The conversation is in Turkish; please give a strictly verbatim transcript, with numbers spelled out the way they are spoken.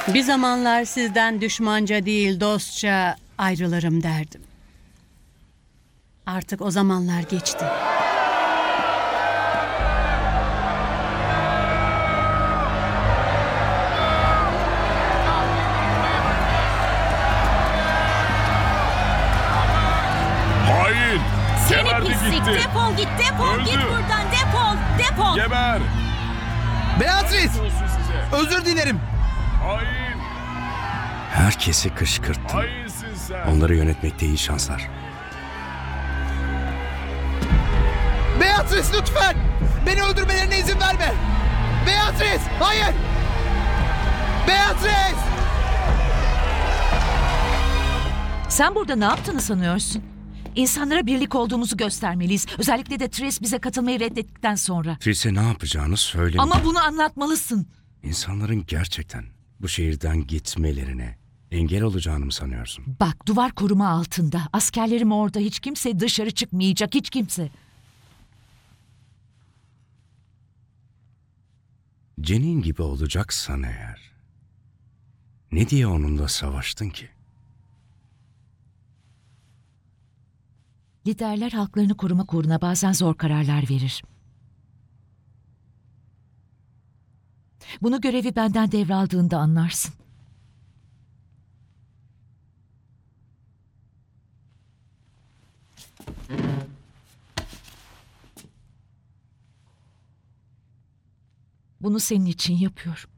Bir zamanlar sizden düşmanca değil dostça ayrılırım derdim. Artık o zamanlar geçti. Hain! Seni Geberdi pislik, gitti. defol git, defol Öldü. git buradan, defol, defol. Geber! Beatrice! Lanet olsun size. Özür dilerim. Hain! Herkesi kışkırttın. Hainsin sen. Onları yönetmekte iyi şanslar. Beatrice lütfen! Beni öldürmelerine izin verme! Beatrice! Hayır! Beatrice! Sen burada ne yaptığını sanıyorsun? İnsanlara birlik olduğumuzu göstermeliyiz. Özellikle de Tris bize katılmayı reddettikten sonra. Tris'e ne yapacağını söyle. Ama bunu anlatmalısın. İnsanların gerçekten bu şehirden gitmelerine engel olacağını mı sanıyorsun? Bak, duvar koruma altında. Askerlerim orada. Hiç kimse dışarı çıkmayacak. Hiç kimse. Cenin gibi olacaksan eğer, ne diye onunla savaştın ki? Liderler halklarını korumak uğruna bazen zor kararlar verir. Bunu görevi benden devraldığında anlarsın. Bunu senin için yapıyorum.